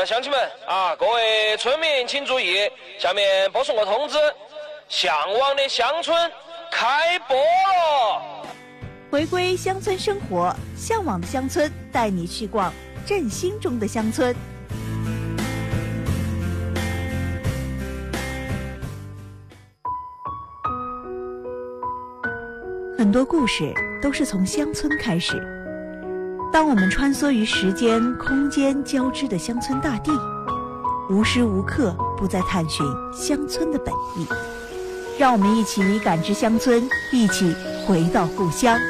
乡亲们啊，各位村民请注意，下面播送个通知，向往的乡村开播了。 回归乡村生活，向往的乡村带你去逛振兴中的乡村。很多故事都是从乡村开始。当我们穿梭于时间、空间交织的乡村大地，无时无刻不在探寻乡村的本意。让我们一起感知乡村，一起回到故乡。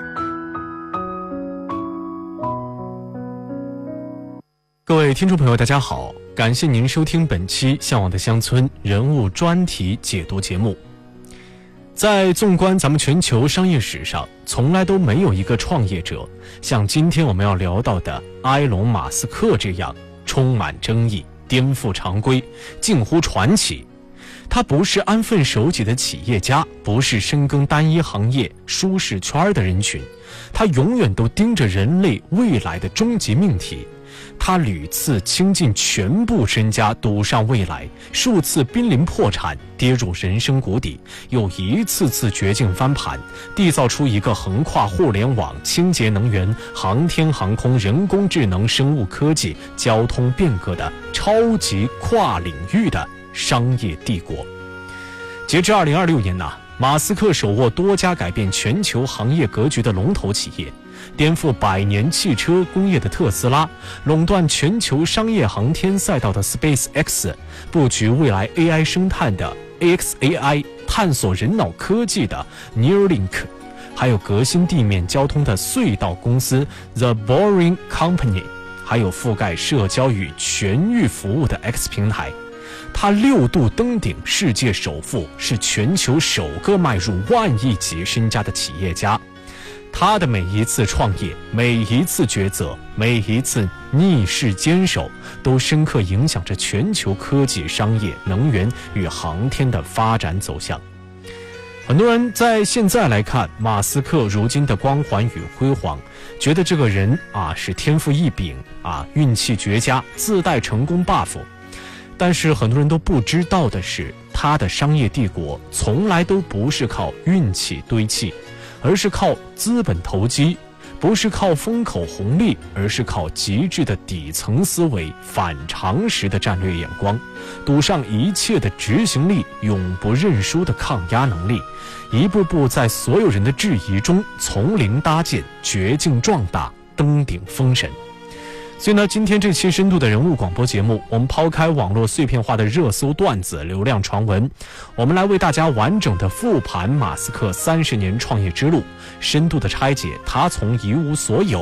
各位听众朋友大家好，感谢您收听本期《向往的乡村》人物专题解读节目。在纵观咱们全球商业史上，从来都没有一个创业者像今天我们要聊到的埃隆·马斯克这样充满争议、颠覆常规、近乎传奇。他不是安分守己的企业家，不是深耕单一行业舒适圈的人群，他永远都盯着人类未来的终极命题。他屡次倾尽全部身家赌上未来，数次濒临破产，跌入人生谷底，又一次次绝境翻盘，缔造出一个横跨互联网、清洁能源、航天航空、人工智能、生物科技、交通变革的超级跨领域的商业帝国。截至2026年马斯克手握多家改变全球行业格局的龙头企业，颠覆100年汽车工业的特斯拉，垄断全球商业航天赛道的 SpaceX， 布局未来 AI 生态的 AXAI， 探索人脑科技的 Neuralink， 还有革新地面交通的隧道公司 The Boring Company， 还有覆盖社交与全域服务的 X 平台。他6度登顶世界首富，是全球首个迈入10000亿级身家的企业家。他的每一次创业，每一次抉择，每一次逆势坚守，都深刻影响着全球科技、商业、能源与航天的发展走向。很多人在现在来看马斯克如今的光环与辉煌，觉得这个人是天赋异禀运气绝佳，自带成功 buff。但是很多人都不知道的是，他的商业帝国从来都不是靠运气堆砌，而是靠资本投机；不是靠风口红利，而是靠极致的底层思维、反常识的战略眼光，赌上一切的执行力，永不认输的抗压能力，一步步在所有人的质疑中从零搭建，绝境壮大，登顶封神。所以呢，今天这期深度的人物广播节目，我们抛开网络碎片化的热搜段子、流量传闻，我们来为大家完整的复盘马斯克30年创业之路，深度的拆解他从一无所有